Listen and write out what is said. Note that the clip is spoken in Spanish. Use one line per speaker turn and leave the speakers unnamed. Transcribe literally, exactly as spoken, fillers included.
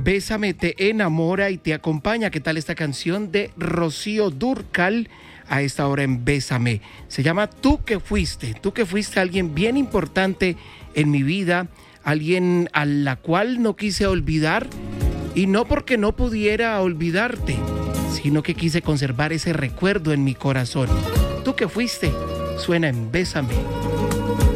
Bésame te enamora y te acompaña. ¿Qué tal esta canción de Rocío Dúrcal a esta hora en Bésame? Se llama Tú que fuiste. Tú que fuiste alguien bien importante en mi vida, alguien a la cual no quise olvidar, y no porque no pudiera olvidarte, sino que quise conservar ese recuerdo en mi corazón. Tú que fuiste, suena en Bésame.